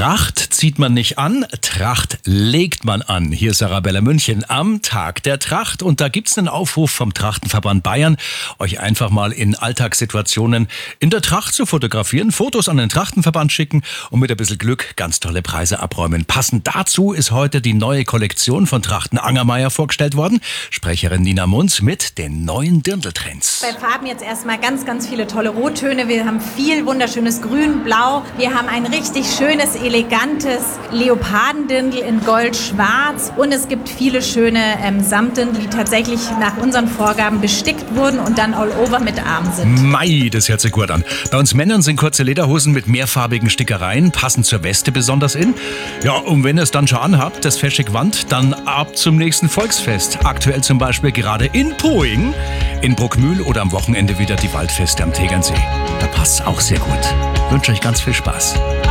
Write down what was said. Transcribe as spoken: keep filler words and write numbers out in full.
Tracht zieht man nicht an, Tracht legt man an. Hier ist Arabella München am Tag der Tracht. Und da gibt's einen Aufruf vom Trachtenverband Bayern, euch einfach mal in Alltagssituationen in der Tracht zu fotografieren, Fotos an den Trachtenverband schicken und mit ein bisschen Glück ganz tolle Preise abräumen. Passend dazu ist heute die neue Kollektion von Trachten Angermeier vorgestellt worden. Sprecherin Nina Munz mit den neuen Dirndl-Trends. Bei Farben jetzt erstmal ganz, ganz viele tolle Rottöne. Wir haben viel wunderschönes Grün, Blau. Wir haben ein richtig schönes, elegantes Leopardendirndl in Gold-Schwarz. Und es gibt viele schöne ähm, Samtdirndl, die tatsächlich nach unseren Vorgaben bestickt wurden und dann all over mit Armen sind. Mei, das hört sich gut an. Bei uns Männern sind kurze Lederhosen mit mehrfarbigen Stickereien, passend zur Weste besonders in. Ja, und wenn ihr es dann schon anhabt, das fesche Gewand, dann ab zum nächsten Volksfest. Aktuell zum Beispiel gerade in Poing, in Bruckmühl oder am Wochenende wieder die Waldfeste am Tegernsee. Da passt es auch sehr gut. Ich wünsche euch ganz viel Spaß.